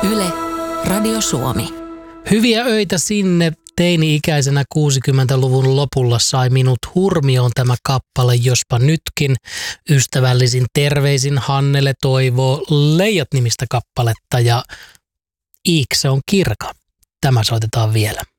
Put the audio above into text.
Yle, Radio Suomi. Hyviä öitä sinne. Teini-ikäisenä 60-luvun lopulla sai minut hurmioon tämä kappale, jospa nytkin. Ystävällisin terveisin Hannele toivoo Leijat-nimistä kappaletta ja Iikse on kirka. Tämä soitetaan vielä.